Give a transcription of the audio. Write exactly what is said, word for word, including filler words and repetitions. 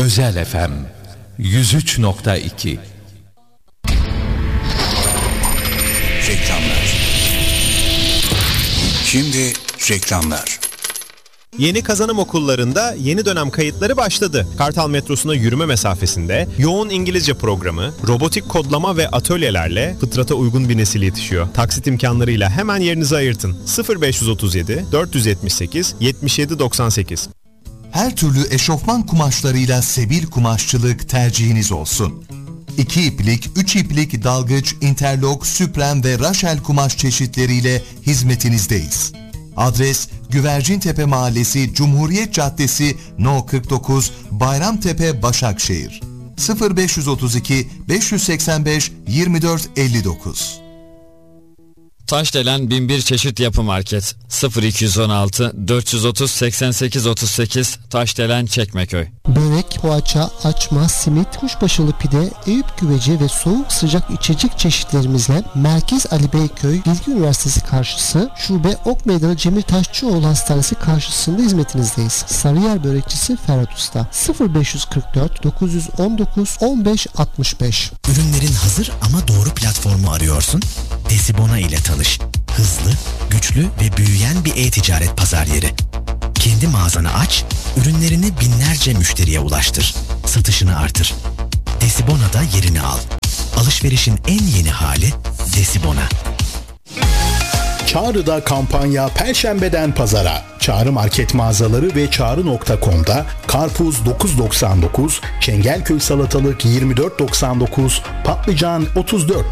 Özel F M yüz üç nokta iki. Reklamlar. Şimdi reklamlar. Yeni kazanım okullarında yeni dönem kayıtları başladı. Kartal metrosuna yürüme mesafesinde yoğun İngilizce programı, robotik kodlama ve atölyelerle fıtrata uygun bir nesil yetişiyor. Taksit imkanlarıyla hemen yerinizi ayırtın. sıfır beş otuz yedi dört yetmiş sekiz yetmiş yedi doksan sekiz. Her türlü eşofman kumaşlarıyla Sebil Kumaşçılık tercihiniz olsun. İki iplik, üç iplik dalgıç, interlok, süprem ve raşel kumaş çeşitleriyle hizmetinizdeyiz. Adres Güvercintepe Mahallesi, Cumhuriyet Caddesi, No kırk dokuz, Bayramtepe, Başakşehir. sıfır beş otuz iki beş seksen beş yirmi dört elli dokuz. Taşdelen bin bir çeşit yapı market. sıfır iki on altı dört yüz otuz seksen sekiz otuz sekiz Taşdelen Çekmeköy. Börek, poğaça, açma, simit, kuşbaşılı pide, Eyüp güveci ve soğuk sıcak içecek çeşitlerimizle Merkez Ali Beyköy Bilgi Üniversitesi karşısı, Şube Ok Meydanı Cemil Taşçıoğlu Hastanesi karşısında hizmetinizdeyiz. Sarıyer Börekçisi Ferhat Usta. sıfır beş kırk dört dokuz yüz on dokuz on beş altmış beş. Ürünlerin hazır ama doğru platformu arıyorsun? Desibona ile tanış. Hızlı, güçlü ve büyüyen bir e-ticaret pazar yeri. Kendi mağazanı aç, ürünlerini binlerce müşteriye ulaştır. Satışını artır. Desibona'da yerini al. Alışverişin en yeni hali Desibona. Çağrı'da kampanya Perşembeden Pazara. Çağrı market mağazaları ve çağrı nokta com'da karpuz dokuz doksan dokuz, Çengelköy salatalık yirmi dört doksan dokuz, patlıcan otuz dört